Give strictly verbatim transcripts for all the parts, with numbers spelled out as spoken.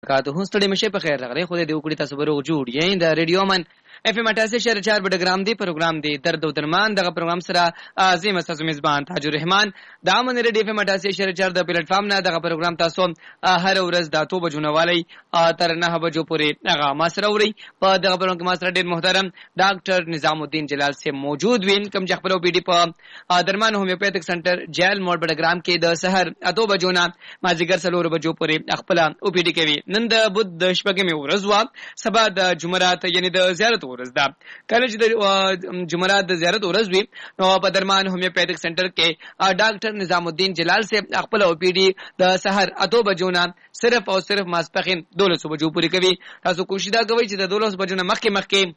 کاته ستړي مشه په خیر راغلی خو دې وکړي تاسو بروغ جوړ یې د ریډیو من اف ام اٹھاسی شهر چار بډګرام دی پروګرام دی درد او درمان دغه پروګرام سره عظیم اساس میزبان تاج الرحمن د امن ریډیو اف ام اٹھاسی شهر چار د پلیټ فارم نه دغه پروګرام تاسو هر ورځ د تو بجونه والی تر نه بجو پورې هغه مسره وری په دغه پروګرام کې مسره ډیر محترم ډاکټر نظام الدین جلال سے موجود وین کوم چې خپل بي ډي په درمان هومیوپیتھک سنټر جیل موډ بډګرام کې د سحر اتو بجونه مازیګر سلور بجو پورې خپل او پی ډي کوي نن د بود د شپږمې ورځ وا سبا د جمعرات یعنی د زیارت ورځ ده کله چې د جمعرات د زیارت ورځ وي نو په درمان هومیوپیتھک سنټر کې ډاکټر نظام الدین جلال سے خپل او پی ډي د سحر اتو بجونه صرف او صرف ماسپخین دولس بجو پوری کوي تاسو کوشش دا کوي چې د دولس بجونه مخکې مخکې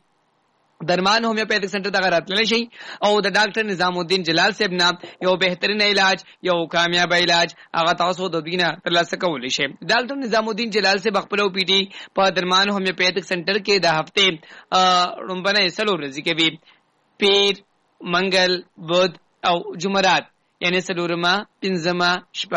درمان هومیوپیتھک سنټر ته راتللی شي او د ډاکټر نظام الدین جلال صاحب نه یو بهترین علاج یو کامیاب علاج هغه تاسو د دینه ترلاسه کولی شي ډاکټر نظام الدین جلال صاحب خپل او پی ډي په درمان هومیوپیتھک سنټر کې د هفته رومبنه سلو ورځې کوي پیر منګل بود او جمعرات یعنی سلورما پنځما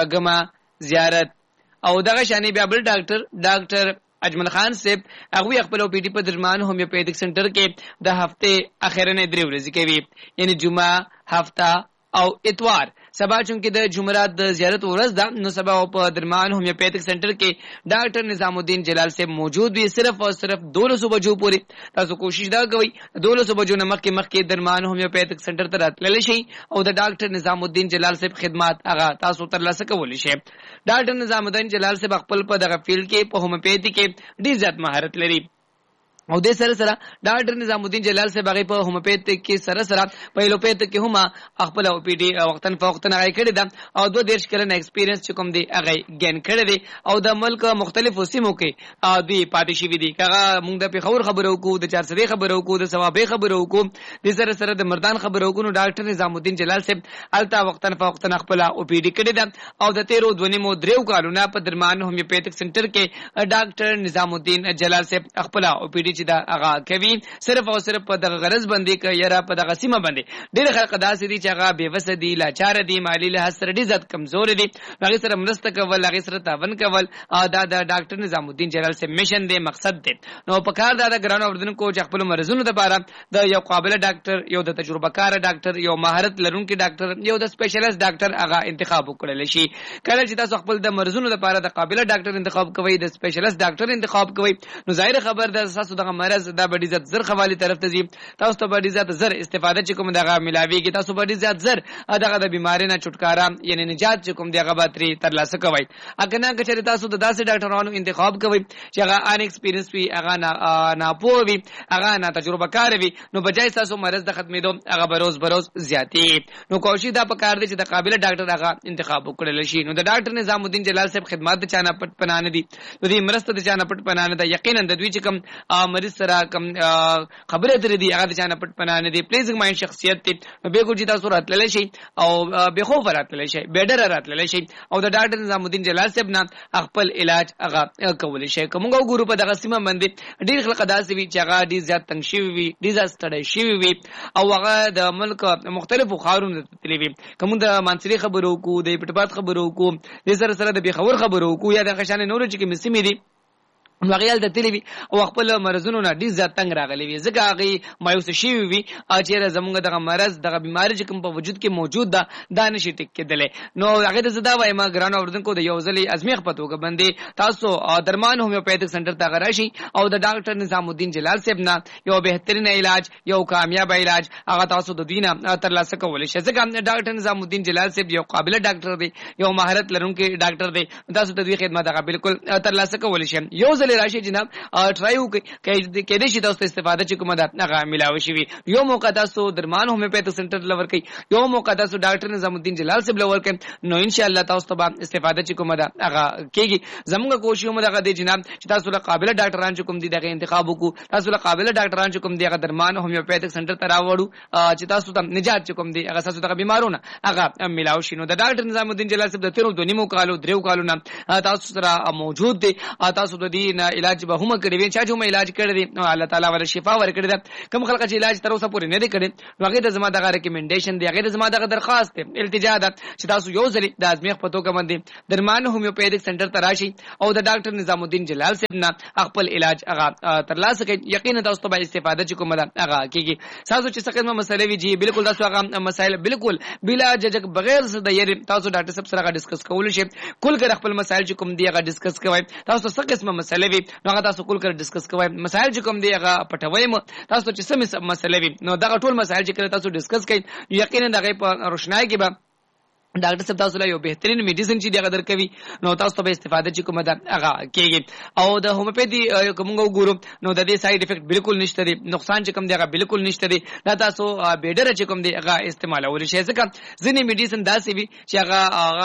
شپږما زیارت او دغه شانی بیا بل ډاکټر ډاکټر اجمل خان صاحب هغه خپل او پی ډي په درمان هومیوپیتھک سنټر کې د هفته اخرنه درې ورځې کوي یعنی جمعه هفته او اتوار سبا چونکه د جمعرات د زیارت ورځ ده نو سبا په درمان هومیوپیتھک سنټر کې ډاکټر نظام الدین جلال صاحب موجود وي صرف او صرف دولس بجو پورې تاسو کوشش دا کوئ دولس بجو نه مخکې مخکې درمان هومیوپیتھک سنټر ته راتللی شي او د ډاکټر نظام الدین جلال صاحب خدمات هغه تاسو ترلاسه کولی شي ډاکټر نظام الدین جلال صاحب خپل په دغه فیلډ کې په هومیوپیتھی کې ډیر زیات مهارت لري او د سره سره ډاکټر نظام الدین جلال صاحب هغه په هومیوپیتھک کې سره سره په ایلوپیتھک کې هم خپل او پی ډي وختن فوختن هغه کړی ده او دوه دیش کلن ایکسپیرینس چې کوم دی هغه ګین کړی دی او د ملک مختلفو سیمو کې دوی پاتې شوي دي هغه موږ د پیښور خبرو کو د چارسدې خبرو کو د ثوابې خبرو کو د سره سره د مردان خبرو کو نو ډاکټر نظام الدین جلال صاحب التا وختن فوختن خپل او پی ډي کړی ده او د تیرو دونی مو دریو کالونه په درمان هومیوپیتھک سنټر کې ډاکټر نظام الدین جلال صاحب خپل او پی ډي چې دا هغه کوي صرف او صرف په دغه غرض باندې کوي یا په دغه سیمه باندې ډېر خلک داسې دي چې هغه بېوسه دي لاچار دي مالی لحاظ سره ډېر زیات کمزور دي هغې سره مرسته کول هغې سره تعاون کول دا د ډاکټر نظام الدین جلال صاحب میشن دی مقصد دی نو په کار دا د ګرانو اورېدونکو چې خپلو مرضونو دپاره د یو قابله ډاکټر یو د تجربه کاره ډاکټر یو مهارت لرونکي ډاکټر یو د سپیشلیست ډاکټر هغه انتخاب وکړلی شي کله چې تاسو خپل د مرضونو دپاره د قابله ډاکټر انتخاب کوئ د سپیشلیست ډاکټر انتخاب کوئ نو ظاهر خبر ده تاسو دغه مرض دا به ډېر زیات زر خوالي طرف ته ځي تاسو ته به ډېر زیات زر استفاده چې کوم دغه ملاویږي تاسو به ډېر زیات زر دغه د بیمارۍ نه چھټکاره یعنی نجات چې کوم دی هغه به ترې ترلاسه کوئ اګه نه که چېرې تاسو د داسې ډاکټرانو انتخاب کوئ چې هغه ان ایکسپیرینس وي هغه ناپوه وي هغه ناتجربه کار وي نو بجای تاسو مرض د ختمېدو هغه به روز بروز زیاتې نو کوشش دا پکار دی چې د قابله ډاکټر هغه انتخاب وکړلی شي نو د ډاکټر نظام الدین جلال صاحب خدمات د چا نه پټ پناه نه دي د دې مرسته د چا نه پټ پناه نه ده یقینا د دوی چې کوم مریض سره کوم خبره درې دي هغه د چانه پټ پناه نه دي پلیزنګ مایند شخصیت دی نو به ګوجی تاسو راتللی شي او به خوف راتللی شي به ډېر راتللی شي او د ډاکټر نظام الدین جلال صاحب نه خپل علاج هغه کولی شي کومه وګورو په دغه سیمه باندې ډېر خلک داسې وي چې هغه ډېر زیات تنګ شوي وي ډېر زیات ستړی شوي وي او هغه د ملک مختلفو ښارونو ته تللي وي که موږ د مانسري خبرو وکړو د پټ خبرو وکړو د سره سره د پېښور خبرو وکړو یا دغه شانې نورو چې کومې سیمې دي نو هغې هلته تللي وي او خپل مرضونو نه ډېر زیات تنګ راغلی وي ځکه هغې مایوسه شوي وي چېرې زموږ دغه مرض دغه بیماري چې کوم په وجود کې موجود ده دا نشي ټیک کېدلی نو هغې ته زه دا وایم ګرانو اورېدونکو د یو ځلې ازمېښت په توګه باندې تاسو درمان هومیوپیتھک سنټر ته هغه راشي او د ډاکټر نظام الدین جلال صاحب نه یو بهترین علاج یو کامیاب علاج هغه تاسو د دوی نه ترلاسه کولی شئ ځکه ډاکټر نظام الدین جلال صاحب یو قابله ډاکټر دی یو مهارت لرونکی ډاکټر دی تاسو د دوی خدمت هغه بالکل ترلاسه کولی شئ یو راشي جناب ټرای وکړئ کېدای شي تاسو ته استفاده چې کومه ده هغه میلاوه شوي یو موقع تاسو درمان هومیوپیتھک سنټر له ورکوئ یو موقع تاسو ډاکټر نظام الدین جلال صاحب له ورکوئ نو انشاءالله تاسو ته به استفاده چې کومه ده هغه کېږي زموږ کوشش هم دغه دی جناب چې تاسو له قابله ډاکټران چې کوم دي دغه انتخاب وکړو تاسو له قابله ډاکټران چې کوم دي هغه درمان هومیوپیتھک سنټر ته راوړو چې تاسو ته نجات چې کوم دي هغه تاسو دغه بیمارونه هغه میلاو شي نو د ډاکټر نظام الدین جلال صاحب د تیرو دو نیمو کالو دریو کالو نه تاسو سره موجود دی تاسو د دې نه علاج به هم کړی وي چې هم علاج کړی دی نو الله تعالی ور شفا ورکړي ده کوم خلک چې علاج تر اوسه پورې نه دی کړی نو هغه د زما دغه ریکمنډیشن دی هغه د زما دغه درخواست دی التجا ده چې تاسو یو ځلی د ازمیخ په توګه باندې درمان هومیوپیتھک سنټر ته راشي او د ډاکټر نظام الدین جلال صاحب نه خپل علاج هغه ترلاسه کوي یقینا تاسو ته به استفاده چې کومه هغه کیږي تاسو چې څه قسمه مسلې وی جی بالکل تاسو هغه مسائل بالکل بلا ججک بغیر څه د یری تاسو ډاکټر صاحب سره ډیسکس کول شي کول کر خپل مسائل چې کوم دی هغه ډیسکس کوي تاسو څه قسمه مسلې وی نو هغه تاسو کول کر ډیسکس کوي مسائل چې کوم دی هغه پټوي تاسو چې سم مسلې وی نو دا ټول مسائل چې تاسو ډیسکس کوي یقینا دغه په روشنايي کې به ډاکټر صاحب تاسو له یو بهترین میډیسن چې دغه درکوي نو تاسو ته به استفاده چې کومه ده هغه کېږي او د هومیوپیتي کومه وګورو نو د دې ساید افیکټ بالکل نشته دی نقصان چې کوم دی هغه بالکل نشته دی دا تاسو بیډر چې کوم دی هغه استعمالول شي ځکه ځینې میډیسن داسې وي چې هغه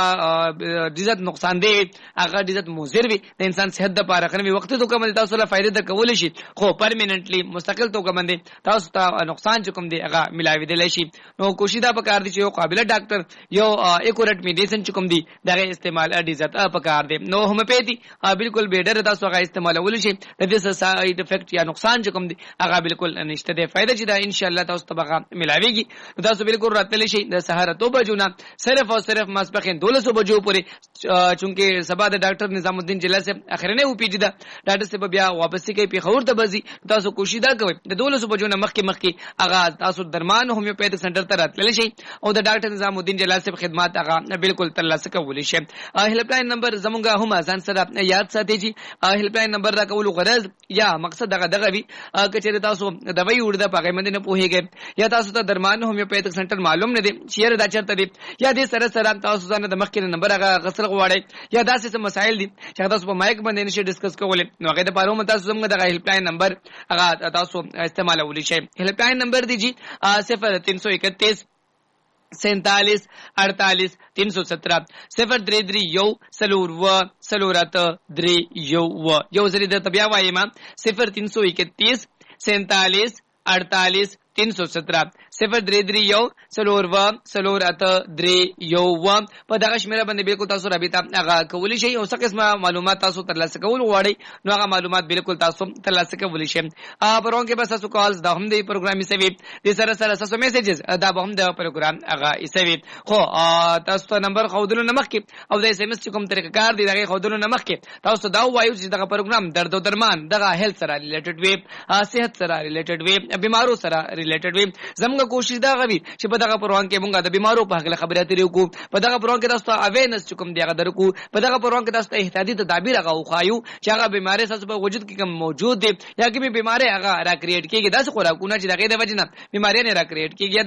هغه د عزت نقصان دی هغه د عزت مضر وي د انسان صحت لپاره خنوي وخت ته کوم تاسو له فائدې در کول شي خو پرمننټلی مستقل توګه باندې تاسو ته نقصان چې کوم دی هغه ملاوي دی شي نو کوشش دا پکار دي چې یو قابل ډاکټر یو ایکورټ میډیسن چې کوم دی دغه استعمال ډیر زیات پکار دی نو هومیوپیتي بالکل بیډر تاسو هغه استعمالول شي د دې ساید افیکټ یا نقصان چې کوم دی هغه بالکل نشته دی فائدہ چې دا ان شاء الله تاسو ته هغه ملاويږي تاسو بالکل راتلی شي د سحر تو بجونه صرف او صرف ماسپخین دولسو بجو پورې چونکه سبا د ډاکټر نظام الدین جلال صاحب اخرنه او پیجی دا ډاکټر صاحب بیا واپسی کوي په خبر ته بزي تاسو کوشش دا کوي د دولسو بجونه مخکې مخکې هغه تاسو درمان هومیوپیتھک سنټر ته راتلی شي او د ډاکټر نظام الدین جلال صاحب خدمات هغه بالکل ترلاسه کولی شي هیلپ لاین نمبر زمونږه هم ځان سره یاد ساتئ چې هیلپ لاین نمبر دا کول غرض یا مقصد دغه دغه وي کچې تاسو دوايي وړه پاګې باندې نه پوهیږئ یا تاسو ته درمان هومیوپیتھک سنټر معلوم نه دي چې دا چرته دي یا دې سره سره تاسو ځان د مخکې نمبر هغه غسل غواړئ یا داسې څه مسایل دي چې تاسو په مایک باندې نشئ ډیسکس کولای نو هغه د پاره مو تاسو زموږ د هیلپ لاین نمبر هغه تاسو استعمالولی شئ هیلپ لاین نمبر دی جی صفر تین سو اکتیس سینتالیس اڑتالیس تین سو سترہ صفر درې درې یو سلور و سلورات درې یو و یو زری د تبیا وایم صفر تین سو اکتیس سینتالیس اڑتالیس تین سو سترہ صفر درې درې یو سلور و سلورات درې یو و په دغه شمیره باندې بالکل تاسو رابطه هغه کولی شئ او څه قسمه معلومات تاسو ترلاسه کول غواړئ نو هغه معلومات بالکل تاسو ترلاسه کولی شئ پرون کې بس تاسو کالز د هم د پروګرام یې سوي د سره سره تاسو میسجز دا به هم د پروګرام هغه یې سوي خو تاسو ته نمبر خودلو نمخ کې او د اس ام اس کوم طریقه کار دی دغه خودلو نمخ کې تاسو دا وایو چې دغه پروګرام درد او درمان دغه هیلث سره ریلیټډ وي صحت سره ریلیټډ وي بیمارو سره ریلیټډ وي زموږ کوشش دا غوي چې په دغه پروګرام کې موږ د بیمارو په حق خبرې اترې وکړو په دغه پروګرام کې تاسو ته اویرنس کوم دی هغه درکو په دغه پروګرام کې تاسو ته احتیاطي تدابیر هغه وخایو چې هغه بیماری تاسو په وجود کې کوم موجود دي یا کومه بیماری هغه را کریټ کیږي داسې خوراکونه چې دغه د وجنه بیماری نه را کریټ کیږي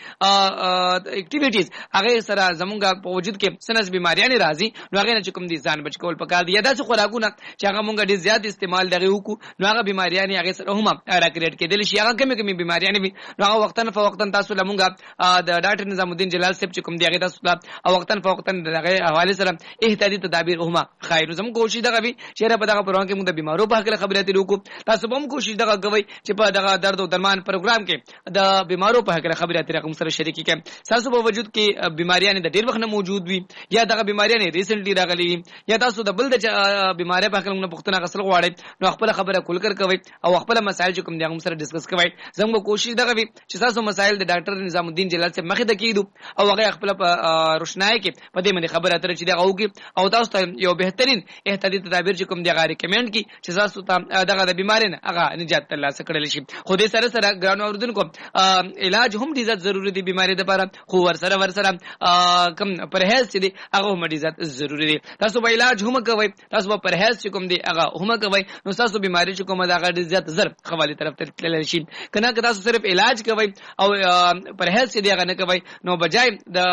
داسې اکټیویټیز هغه سره زموږ په وجود کې سنس بیماری نه راځي نو هغه نه کوم دي ځان بچ کول پکار دي داسې خوراکونه چې هغه موږ ډیر زیات استعمال دغه وکړو نو هغه بیماری نه هغه سره هم را کریټ کېدل شي هغه کومه کومه بیماری نه نو هغه وختن فوقتن تاسو لمونګه د ډاکټر نظام الدین جلال صاحب چې کوم دی هغه تاسو او وختن فوقتن دغه حواله سره احتیاطي تدابیر هم خیر زموږ کوشش دغه وی چې په دغه پروګرام کې موږ د بیمارو په حق خبرې اترې وکړو تاسو هم کوشش دغه کوي چې په دغه درد او درمان پروګرام کې د بیمارو په حق خبرې اترې کوم سره شریک کړئ تاسو په وجود کې بیماریاں د ډیر وخت نه موجود وي یا دغه بیماریاں ریسنټلی راغلي یا تاسو د بل د بیماری په حق موږ پښتنه غسل غواړئ نو خپل خبره کول کر کوي او خپل مسایل چې کوم دی موږ سره ډیسکس کوي زموږ کوشش دغه وی چې تاسو مسایل د ډاکټر نظام الدین جلال صاحب مخې ته کیدو او هغه خپل روشنايي کې په دې باندې خبره اترې چې دغه وګي او تاسو ته یو بهترین احتیاطي تدابیر چې کوم دی هغه ریکمند کی چې تاسو ته دغه د بیماری نه هغه نجات ترلاسه کړل شي خو دې سره سره ګرانو اوردونکو علاج هم ډیر ضروری دی بیماری لپاره خو ور سره ور سره کم پرهیز چې دی هغه هم ډیر ضروری دی تاسو به علاج هم کوئ تاسو به پرهیز چې کوم دی هغه هم کوئ نو تاسو بیماری چې کومه دغه ډیر زیات زر خوالی طرف ته تلل شي کنه که تاسو صرف علاج کوئ او پرهیز چې دی هغه نه کوي نو بجای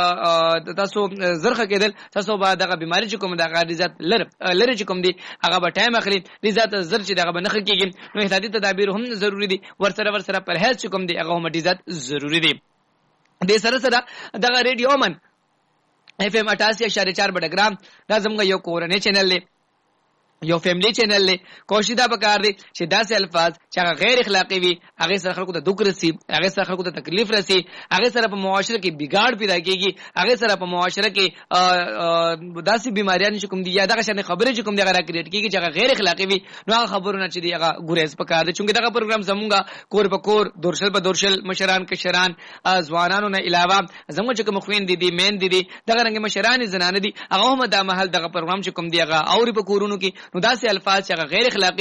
د تاسو زرخه کېدل تاسو به دغه بیماری چې کوم دغه ریزات لر لری چې کوم دی هغه به ټایم اخلي ریزات زر چې دغه بنخ کېږي نو احتیاطي تدابیر هم ضروری دي ورسره ورسره پرهیز چې کوم دی هغه هم ریزات ضروری دي د سره سره دغه ریډیو من اف ام اٹھاسی اشاریہ چار بڑا گرام دا زموږ یو کورنۍ چینل دی یو فیملی چینل له کوشش دا پکار دی چې داسې الفاظ چې هغه غیر اخلاقی وي هغه سره خلکو ته دکر رسی، هغه سره خلکو ته تکلیف رسی، هغه سره په معاشره کې بګاړ پیدا کیږي، هغه سره په معاشره کې داسې بیماریاں چې کوم دي یا دغه شنه خبرې چې کوم دی هغه کریټ کیږي چې هغه غیر اخلاقی وي، نو هغه خبرونه چې دی هغه ګریز پکار دی. چونګې دغه پروګرام زمونږه کور په کور دورشل په دورشل مشران کشران ځوانانو نه علاوه زموږ چې کوم خويند دي دي مین دي دي دغه رنګ مشران زنانه دي هغه هم د محل دغه پروګرام چې کوم دی هغه او په کورونو کې نو داسې الفاظ چې غیر اخلاقی